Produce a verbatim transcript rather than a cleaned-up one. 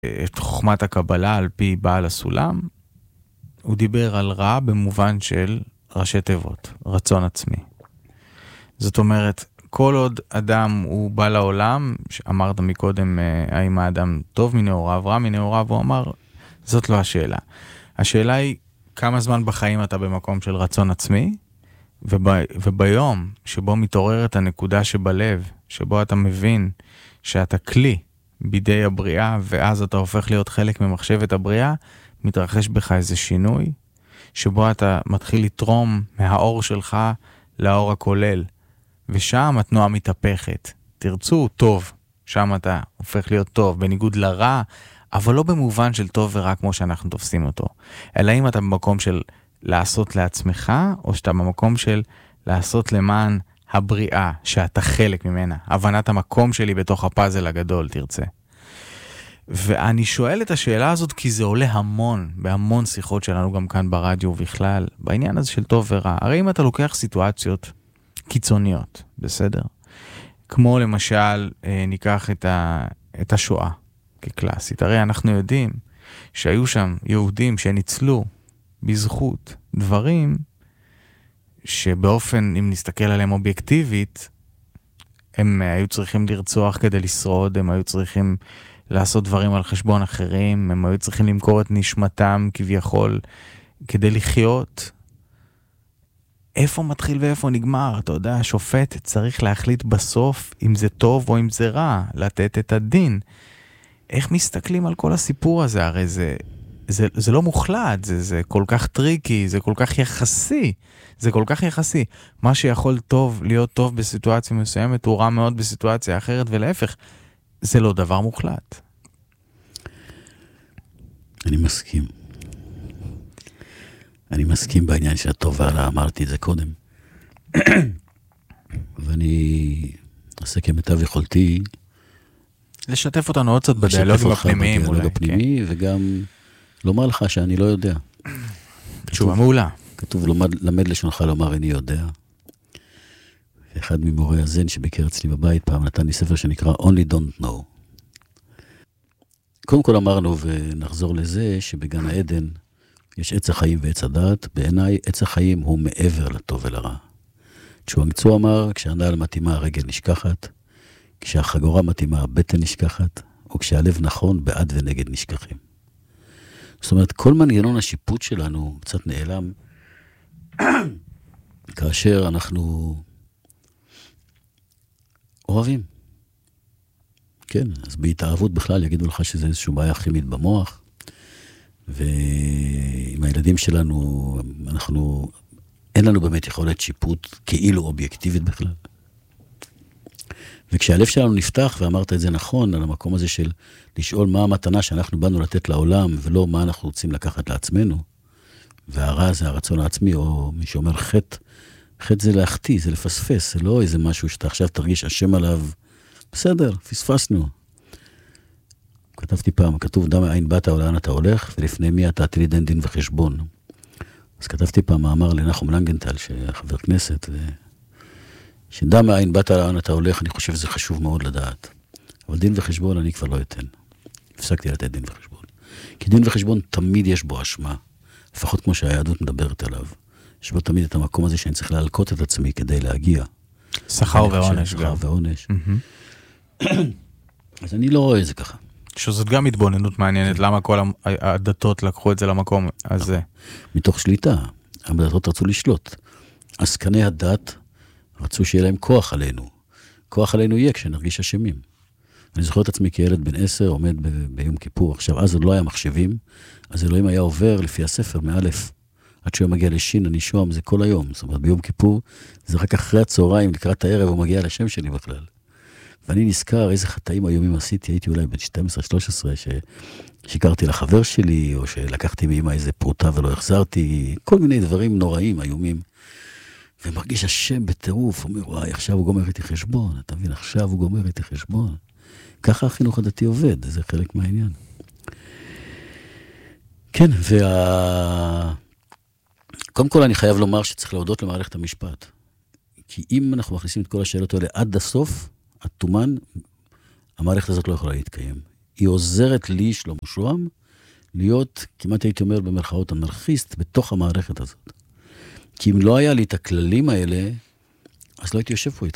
את חוכמת הקבלה על פי בעל הסולם, הוא דיבר על רע במובן של ראשי תיבות, רצון עצמי. זאת אומרת, כל עוד אדם הוא בא לעולם, אמרת מקודם, האם האדם טוב מנעוריו, רע מנעוריו, הוא אמר, זאת לא השאלה. השאלה היא, כמה זמן בחיים אתה במקום של רצון עצמי, וב, וביום שבו מתעוררת הנקודה שבלב, שבו אתה מבין שאתה כלי בידי הבריאה, ואז אתה הופך להיות חלק ממחשבת הבריאה, מתרחש בך איזה שינוי, שבו אתה מתחיל לתרום מהאור שלך לאור הכולל, ושם התנועה מתהפכת. תרצו טוב, שם אתה הופך להיות טוב, בניגוד לרע, אבל לא במובן של טוב ורע כמו שאנחנו תופסים אותו. אלא אם אתה במקום של לעשות לעצמך, או שאתה במקום של לעשות למען הבריאה, שאתה חלק ממנה. הבנת המקום שלי בתוך הפאזל הגדול, תרצה. ואני שואל את השאלה הזאת כי זה עולה המון, בהמון שיחות שלנו גם כאן ברדיו ובכלל, בעניין הזה של טוב ורע. הרי אם אתה לוקח סיטואציות קיצוניות, בסדר? כמו למשל, ניקח את, ה, את השואה כקלאסית. הרי אנחנו יודעים שהיו שם יהודים שניצלו בזכות דברים שבאופן, אם נסתכל עליהם אובייקטיבית, הם היו צריכים לרצוח כדי לשרוד, הם היו צריכים לעשות דברים על חשבון אחרים, הם היו צריכים למכור את נשמתם כביכול כדי לחיות. איפה מתחיל ואיפה נגמר? אתה יודע, השופט צריך להחליט בסוף אם זה טוב או אם זה רע, לתת את הדין. איך מסתכלים על כל הסיפור הזה? הרי זה, זה, זה לא מוחלט, זה, זה כל כך טריקי, זה כל כך יחסי, זה כל כך יחסי. מה שיכול טוב, להיות טוב בסיטואציה מסוימת, הוא רע מאוד בסיטואציה אחרת, ולהפך, זה לא דבר מוחלט. אני מסכים. אני מסכים בעניין של הטוב והרע, אמרתי את זה קודם. ואני עושה כמיטב יכולתי לשתף אותנו עוד קצת בדיאלוגים הפנימיים. בדיאלוג הפנימי, וגם לומר לך שאני לא יודע. תשובה מעולה. כתוב, למד לשונך לומר אני יודע. ואחד ממורי הזן שביקר אצלי בבית פעם נתן לי ספר שנקרא Only Don't Know. קודם כל אמרנו, ונחזור לזה, שבגן העדן יש עץ החיים ועץ הדעת. בעיניי עץ החיים הוא מעבר לטוב ולרע. צ'ואנג-צו אמר, כשהנעל מתאימה הרגל נשכחת, כשהחגורה מתאימה הבטן נשכחת, או כשהלב נכון בעד ונגד נשכחים. זאת אומרת, כל מנגנון השיפוט שלנו קצת נעלם, כאשר אנחנו אוהבים. כן, אז בהתאהבות בכלל יגידו לך שזה איזושהי בעיה כימית במוח, ועם הילדים שלנו, אנחנו, אין לנו באמת יכולת שיפוט כאילו אובייקטיבית בכלל. וכשהלב שלנו נפתח, ואמרת את זה נכון, על המקום הזה של לשאול מה המתנה שאנחנו באנו לתת לעולם, ולא מה אנחנו רוצים לקחת לעצמנו, והרע זה הרצון העצמי, או מי שאומר חטא, חטא זה להחטיא, זה לפספס, זה לא איזה משהו שאתה עכשיו תרגיש אשם עליו, בסדר, פספסנו. כתבתי פעם, כתוב דם העין באת או לאן אתה הולך, ולפני מי אתה תליד אין דין וחשבון. אז כתבתי פעם מאמר לנחום לנגנטל, שחבר כנסת, ו... שדם העין באת לאן אתה הולך, אני חושב שזה חשוב מאוד לדעת. אבל דין וחשבון אני כבר לא אתן. הפסקתי לתת דין וחשבון. כי דין וחשבון תמיד יש בו אשמה, לפחות כמו שהיהדות מדברת עליו. יש בו תמיד את המקום הזה שאני צריך להלקות את עצמי כדי להגיע. שכר ועונש. שכר ועונש. אז אני לא רואה את זה ככה. שזאת גם התבוננות מעניינת, למה כל הדתות לקחו את זה למקום הזה. מתוך שליטה. הדתות רצו לשלוט. עסקני הדת רצו שיהיה להם כוח עלינו. כוח עלינו יהיה כשנרגיש אשמים. אני זוכר את עצמי כילד בן עשר, עומד ב- ביום כיפור. עכשיו, אז עוד לא היה מחשבים, אז אלוהים היה עובר לפי הספר, מאלף. עד שהוא מגיע לשין, אני שום, זה כל היום. זאת אומרת, ביום כיפור, זה רק אחרי הצהריים, לקראת הערב, הוא מגיע לשם שלי בכלל. ואני נזכר איזה חטאים איומים עשיתי, הייתי אולי בן שתים עשרה שלוש עשרה, ששיקרתי לחבר שלי, או שלקחתי מאמא איזה פרוטה ולא החזרתי, כל מיני דברים נוראים, איומים. ומרגיש השם בטירוף, אומר, וואי, עכשיו הוא גומר איתי חשבון, אתה מבין, עכשיו הוא גומר איתי חשבון. ככה החינוך הדתי עובד, זה חלק מהעניין. כן, וה... קודם כל אני חייב לומר שצריך להודות למערכת המשפט. כי אם אנחנו מכניסים את כל השאלות האלה עד הסוף, התומן, המערכת הזאת לא יכולה להתקיים. היא עוזרת לי, שלמה שוהם, להיות, כמעט הייתי אומר במרכאות, אנרכיסט בתוך המערכת הזאת. כי אם לא היה לי את הכללים האלה, אז לא הייתי יושב פה איתך.